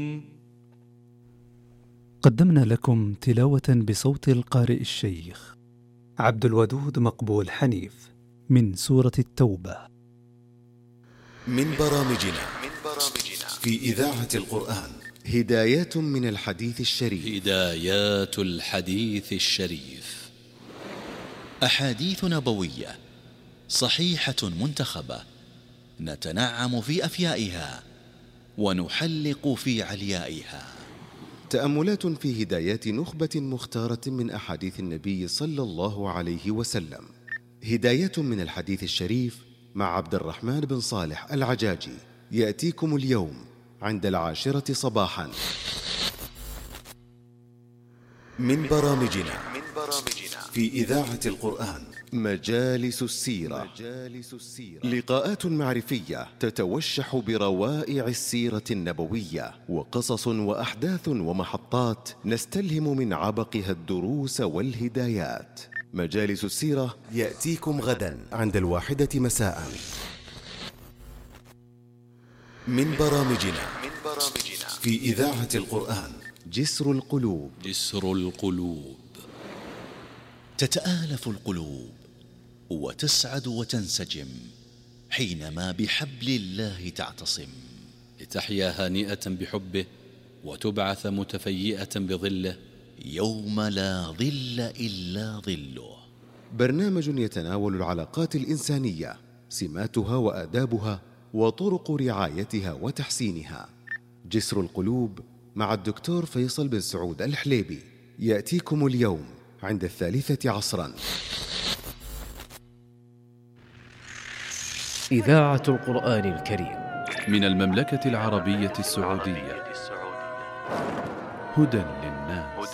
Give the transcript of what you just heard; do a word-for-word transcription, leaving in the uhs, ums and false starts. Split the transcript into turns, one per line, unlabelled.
قدمنا لكم تلاوة بصوت القارئ الشيخ عبد الودود مقبول حنيف من سورة التوبة
من برامجنا في إذاعة القرآن هدايات من الحديث الشريف.
هدايات الحديث الشريف، أحاديث نبوية صحيحة منتخبة نتنعم في أفيائها ونحلق في عليائها.
تأملات في هدايات نخبة مختارة من أحاديث النبي صلى الله عليه وسلم. هداية من الحديث الشريف مع عبد الرحمن بن صالح العجاجي، يأتيكم اليوم عند العاشرة صباحا. من برامجنا في إذاعة القرآن مجالس السيرة. لقاءات معرفية تتوشح بروائع السيرة النبوية، وقصص وأحداث ومحطات نستلهم من عبقها الدروس والهدايات. مجالس السيرة يأتيكم غدا عند الواحدة مساء. من برامجنا في إذاعة القرآن جسر القلوب.
جسر القلوب، تتآلف القلوب وتسعد وتنسجم حينما بحبل الله تعتصم، لتحيا هانئة بحبه وتبعث متفيئة بظله يوم لا ظل إلا ظله.
برنامج يتناول العلاقات الإنسانية، سماتها وآدابها وطرق رعايتها وتحسينها. جسر القلوب مع الدكتور فيصل بن سعود الحليبي، يأتيكم اليوم عند الثالثة عصرا.
إذاعة القرآن الكريم
من المملكة العربية السعودية، هدى للناس.